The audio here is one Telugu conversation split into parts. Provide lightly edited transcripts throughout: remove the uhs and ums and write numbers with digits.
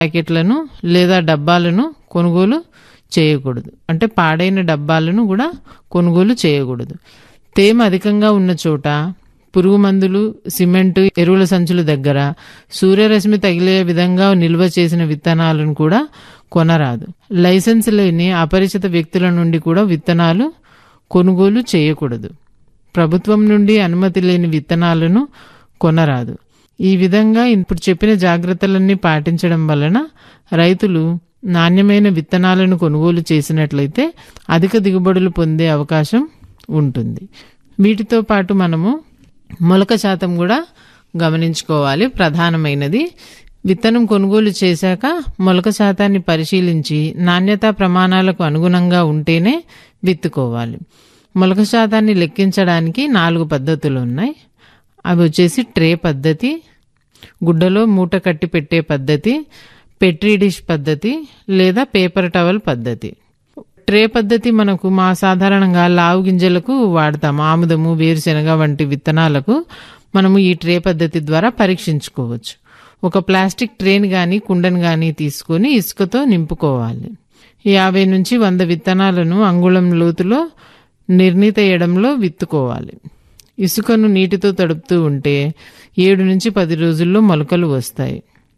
ప్యాకెట్లను లేదా డబ్బాలను కొనుగోలు చేయకూడదు. అంటే పాడైన డబ్బాలను కూడా కొనుగోలు చేయకూడదు. తేమ అధికంగా ఉన్న చోట పురుగు మందులు, సిమెంటు, ఎరువుల సంచుల దగ్గర సూర్యరశ్మి తగిలే విధంగా నిల్వ చేసిన విత్తనాలను కూడా కొనరాదు. లైసెన్స్ లేని అపరిచిత వ్యక్తుల నుండి కూడా విత్తనాలు కొనుగోలు చేయకూడదు. ప్రభుత్వం నుండి అనుమతి లేని విత్తనాలను కొనరాదు. ఈ విధంగా ఇప్పుడు చెప్పిన జాగ్రత్తలన్నీ పాటించడం వలన రైతులు నాణ్యమైన విత్తనాలను కొనుగోలు చేసినట్లయితే అధిక దిగుబడులు పొందే అవకాశం ఉంటుంది. వీటితో పాటు మనము మొలక శాతం కూడా గమనించుకోవాలి. ప్రధానమైనది విత్తనం కొనుగోలు చేశాక మొలక శాతాన్ని పరిశీలించి నాణ్యతా ప్రమాణాలకు అనుగుణంగా ఉంటేనే విత్తుకోవాలి. మొలక శాతాన్ని లెక్కించడానికి 4 పద్ధతులు ఉన్నాయి. అవి వచ్చేసి ట్రే పద్ధతి, గుడ్డలో మూట కట్టి పెట్టే పద్ధతి, పెట్రీ డిష్ పద్ధతి లేదా పేపర్ టవల్ పద్ధతి. ట్రే పద్ధతి మనకు సాధారణంగా లావు గింజలకు వాడతాం. ఆముదము, వేరుశెనగ వంటి విత్తనాలకు మనము ఈ ట్రే పద్ధతి ద్వారా పరీక్షించుకోవచ్చు. ఒక ప్లాస్టిక్ ట్రేని కానీ కుండను కానీ తీసుకొని ఇసుకతో నింపుకోవాలి. 50 నుంచి 100 విత్తనాలను అంగుళం లోతులో నిర్ణీత ఎడంలో విత్తుకోవాలి. ఇసుకను నీటితో తడుపుతూ ఉంటే 7 నుంచి 10 రోజుల్లో మొలకలు వస్తాయి.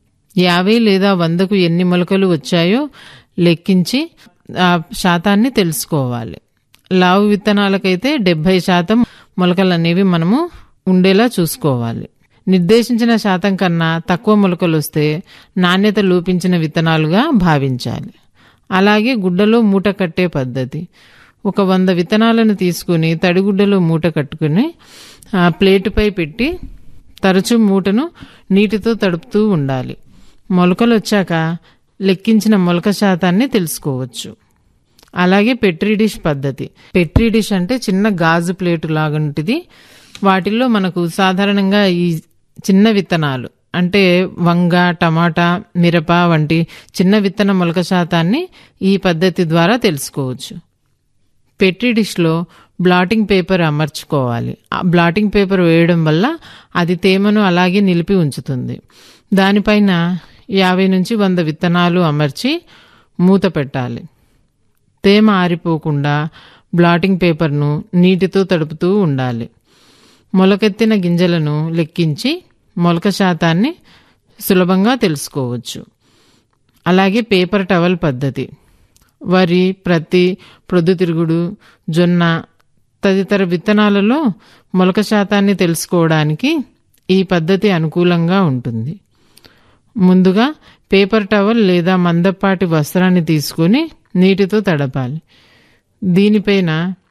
50 లేదా 100కు ఎన్ని మొలకలు వచ్చాయో లెక్కించి ఆ శాతాన్ని తెలుసుకోవాలి. లావు విత్తనాలకైతే 70% మొలకలు అనేవి మనము ఉండేలా చూసుకోవాలి. నిర్దేశించిన శాతం కన్నా తక్కువ మొలకలు వస్తే నాణ్యత లోపించిన విత్తనాలుగా భావించాలి. అలాగే గుడ్డలో మూట కట్టే పద్ధతి. ఒక 100 విత్తనాలను తీసుకుని తడిగుడ్డలో మూట కట్టుకుని ప్లేటుపై పెట్టి తరచూ మూటను నీటితో తడుపుతూ ఉండాలి. మొలకలు వచ్చాక లెక్కించిన మొలక శాతాన్ని తెలుసుకోవచ్చు. అలాగే పెట్రీ డిష్ పద్ధతి. పెట్రీ డిష్ అంటే చిన్న గాజు ప్లేటు లాగుంటిది. వాటిల్లో మనకు సాధారణంగా ఈ చిన్న విత్తనాలు అంటే వంగ, టమాటా, మిరప వంటి చిన్న విత్తన మొలక శాతాన్ని ఈ పద్ధతి ద్వారా తెలుసుకోవచ్చు. Petri డిష్లో blotting paper అమర్చుకోవాలి. ఆ బ్లాటింగ్ పేపర్ వేయడం వల్ల అది తేమను అలాగే నిలిపి ఉంచుతుంది. దానిపైన 50 నుంచి 100 విత్తనాలు అమర్చి మూత పెట్టాలి. తేమ ఆరిపోకుండా బ్లాటింగ్ పేపర్ను నీటితో తడుపుతూ ఉండాలి. మొలకెత్తిన గింజలను లెక్కించి మొలక శాతాన్ని సులభంగా తెలుసుకోవచ్చు. అలాగే పేపర్ టవల్ పద్ధతి. వరి, ప్రత్తి, ప్రొద్దుతిరుగుడు, జొన్న తదితర విత్తనాలలో మొలక శాతాన్ని తెలుసుకోవడానికి ఈ పద్ధతి అనుకూలంగా ఉంటుంది. ముందుగా పేపర్ టవల్ లేదా మందపాటి వస్త్రాన్ని తీసుకుని నీటితో తడపాలి. దీనిపైన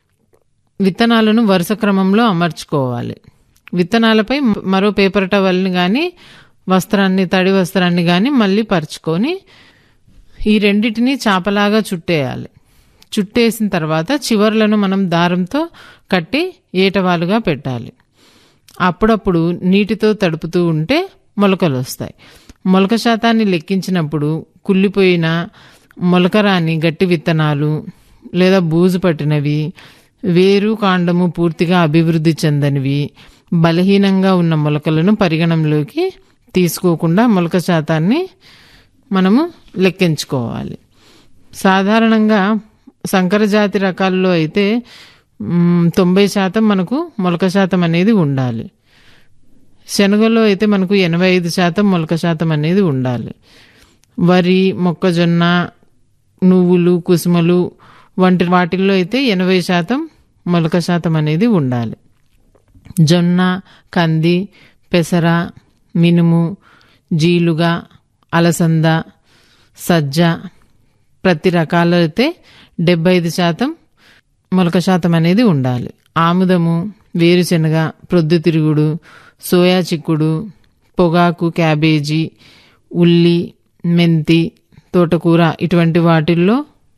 విత్తనాలను వరుస క్రమంలో అమర్చుకోవాలి. విత్తనాలపై మరో పేపర్ టవల్ని కానీ వస్త్రాన్ని, తడి వస్త్రాన్ని కానీ మళ్ళీ పరుచుకొని ఈ రెండింటినీ చాపలాగా చుట్టేయాలి. చుట్టేసిన తర్వాత చివర్లను మనం దారంతో కట్టి ఏటవాలుగా పెట్టాలి. అప్పుడప్పుడు నీటితో తడుపుతూ ఉంటే మొలకలు వస్తాయి. మొలక శాతాన్ని లెక్కించినప్పుడు కుళ్ళిపోయిన మొలకరాని గట్టి విత్తనాలు లేదా బూజు పట్టినవి, వేరు కాండము పూర్తిగా అభివృద్ధి చెందనివి, బలహీనంగా ఉన్న మొలకలను పరిగణంలోకి తీసుకోకుండా మొలక శాతాన్ని మనము లెక్కించుకోవాలి. సాధారణంగా సంకరజాతి రకాల్లో అయితే 90% మనకు మొలక శాతం అనేది ఉండాలి. శనగలో అయితే మనకు 85% మొలక శాతం అనేది ఉండాలి. వరి, మొక్కజొన్న, నువ్వులు, కుసుమలు వంటి వాటిల్లో అయితే 80% మొలక శాతం అనేది ఉండాలి. జొన్న, కంది, పెసర, మినుము, జీలుగ, అలసంద, సజ్జ ప్రతి రకాలు అయితే 75% మొలక శాతం అనేది ఉండాలి. ఆముదము, వేరుశెనగ, ప్రొద్దుతిరుగుడు, సోయా చిక్కుడు, పొగాకు, క్యాబేజీ, ఉల్లి, మెంతి, తోటకూర ఇటువంటి వాటిల్లో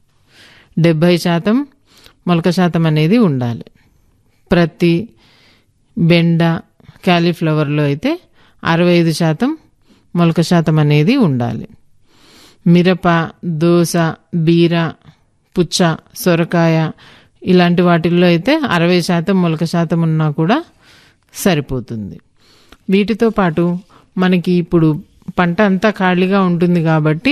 70% మొలక శాతం అనేది ఉండాలి. ప్రతి బెండ, క్యాలీఫ్లవర్లో అయితే 65% మొలక శాతం అనేది ఉండాలి. మిరప, దోస, బీర, పుచ్చ, సొరకాయ ఇలాంటి వాటిల్లో అయితే 60% మొలక శాతం ఉన్నా కూడా సరిపోతుంది. వీటితో పాటు మనకి ఇప్పుడు పంట అంతా ఖాళీగా ఉంటుంది కాబట్టి